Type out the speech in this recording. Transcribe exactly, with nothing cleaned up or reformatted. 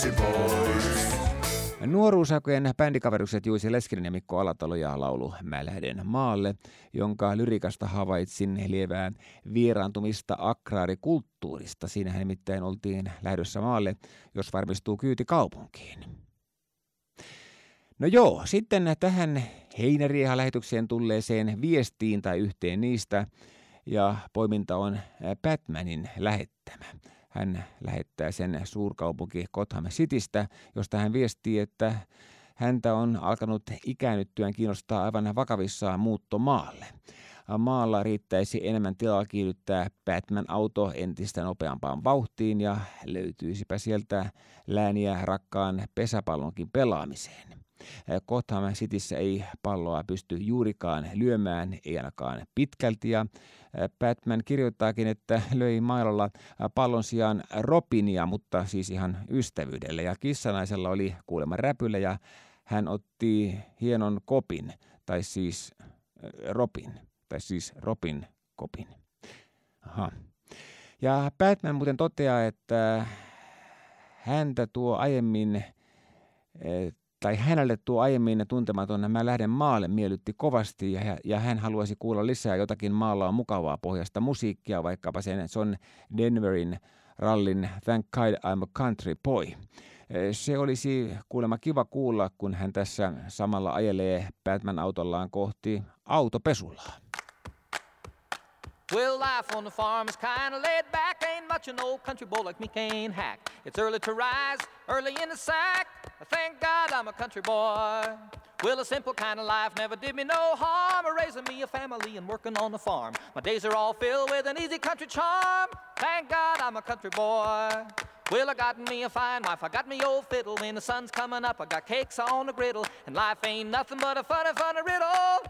Nuoruusaikojen bändikaverukset Juisi Leskinen ja Mikko Alatalo ja laulu Mä lähden maalle, jonka lyrikasta havaitsin lievää vieraantumista agraarikulttuurista. Siinähän nimittäin oltiin lähdössä maalle, jos varmistuu kyyti kaupunkiin. No joo, sitten tähän Heinärieha-lähetykseen tulleeseen viestiin tai yhteen niistä, ja poiminta on Batmanin lähettämä. Hän lähettää sen suurkaupunki Gotham Citystä, josta hän viestii, että häntä on alkanut ikäännyttyään kiinnostaa aivan vakavissaan muutto maalle. Maalla riittäisi enemmän tilaa kiihdyttää Batman-auto entistä nopeampaan vauhtiin ja löytyisipä sieltä lääniä rakkaan pesäpallonkin pelaamiseen. Gotham Cityssä ei palloa pysty juurikaan lyömään, ei ainakaan pitkälti, ja Batman kirjoittaakin, että löi mailalla pallon sijaan Robinia, mutta siis ihan ystävyydellä, ja kissanaisella oli kuulemma räpylä, ja hän otti hienon kopin, tai siis Robin, tai siis Robin kopin. Aha. Ja Batman muuten toteaa, että häntä tuo aiemmin tai hänelle tuo aiemmin tuntematon Mä lähden maalle miellytti kovasti, ja, ja hän haluaisi kuulla lisää jotakin maalla on mukavaa pohjasta musiikkia, vaikkapa sen John Denverin rallin Thank God I'm a Country Boy. Se olisi kuulemma kiva kuulla, kun hän tässä samalla ajelee Batman-autollaan kohti autopesulaa. Well, life on the farm is kinda laid back. Ain't much an old country boy like me can't hack. It's early to rise, early in the sack. Thank God I'm a country boy. Well, a simple kind of life never did me no harm. Raising me a family and working on the farm. My days are all filled with an easy country charm. Thank God I'm a country boy. Well, I got me a fine wife, I got me old fiddle. When the sun's coming up, I got cakes on the griddle. And life ain't nothing but a funny, funny riddle.